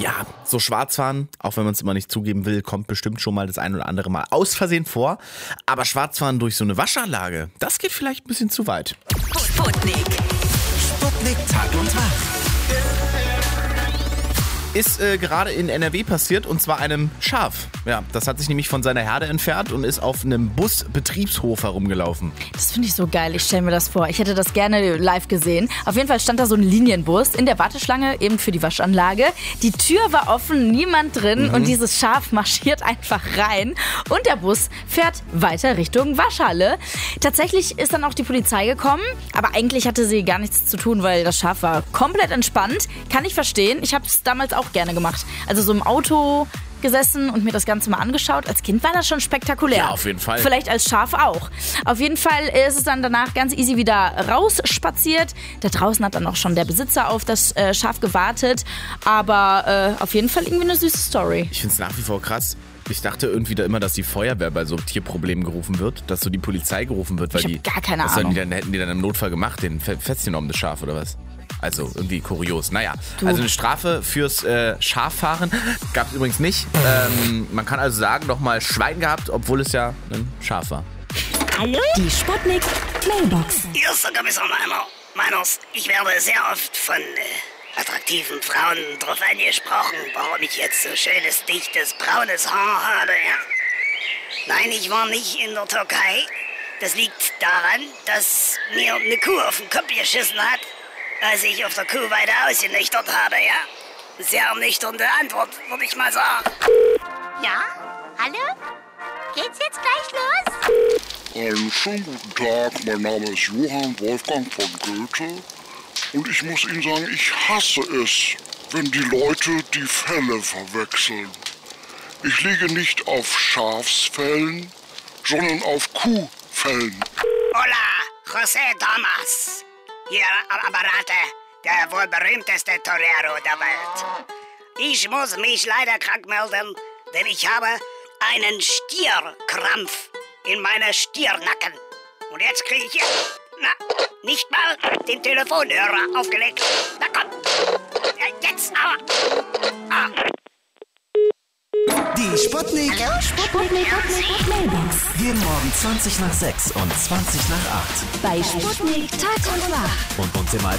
Ja, so Schwarzfahren, auch wenn man es immer nicht zugeben will, kommt bestimmt schon mal das ein oder andere Mal aus Versehen vor. Aber Schwarzfahren durch so eine Waschanlage, das geht vielleicht ein bisschen zu weit. Sputnik. Sputnik Tag und Tag. Ist gerade in NRW passiert, und zwar einem Schaf. Ja, das hat sich nämlich von seiner Herde entfernt und ist auf einem Busbetriebshof herumgelaufen. Das finde ich so geil, ich stelle mir das vor. Ich hätte das gerne live gesehen. Auf jeden Fall stand da so ein Linienbus in der Warteschlange, eben für die Waschanlage. Die Tür war offen, niemand drin und dieses Schaf marschiert einfach rein. Und der Bus fährt weiter Richtung Waschhalle. Tatsächlich ist dann auch die Polizei gekommen, aber eigentlich hatte sie gar nichts zu tun, weil das Schaf war komplett entspannt. Kann ich verstehen. Ich habe es damals auch gerne gemacht. Also so im Auto gesessen und mir das Ganze mal angeschaut. Als Kind war das schon spektakulär. Ja, auf jeden Fall. Vielleicht als Schaf auch. Auf jeden Fall ist es dann danach ganz easy wieder rausspaziert. Da draußen hat dann auch schon der Besitzer auf das Schaf gewartet. Aber auf jeden Fall irgendwie eine süße Story. Ich finde es nach wie vor krass. Ich dachte irgendwie da immer, dass die Feuerwehr bei so Tierproblemen gerufen wird, dass so die Polizei gerufen wird, weil Ich habe gar keine was Ahnung. hätten die dann im Notfall gemacht, den festgenommen, das Schaf oder was? Also irgendwie kurios. Naja, also eine Strafe fürs Schaffahren gab es übrigens nicht. Man kann also sagen, nochmal Schwein gehabt, obwohl es ja ein Schaf war. Hallo? Die Sputnik Mailbox. Hier ist der Kommissar Meiners. Ich werde sehr oft von attraktiven Frauen darauf angesprochen, warum ich jetzt so schönes, dichtes, braunes Haar habe, ja? Nein, ich war nicht in der Türkei. Das liegt daran, dass mir eine Kuh auf den Kopf geschissen hat, als ich auf der Kuhweide ausgenüchtert habe, ja? Sehr ernüchternde Antwort, würde ich mal sagen. Ja? Hallo? Geht's jetzt gleich los? Einen schönen guten Tag, mein Name ist Johann Wolfgang von Goethe und ich muss Ihnen sagen, ich hasse es, wenn die Leute die Felle verwechseln. Ich liege nicht auf Schafsfällen, sondern auf Kuhfällen. Hola, José Thomas. Hier am Apparate, der wohl berühmteste Torero der Welt. Ich muss mich leider krank melden, denn ich habe einen Stierkrampf in meiner Stirnacken. Und jetzt kriege ich hier, nicht mal den Telefonhörer aufgelegt. Na komm, ja, jetzt aber. Die Sputnik. Hallo, Sputnik Mailbox. Jeden Morgen 20 nach 6 und 20 nach 8. Bei Sputnik Tag und Tag. Und uns immer als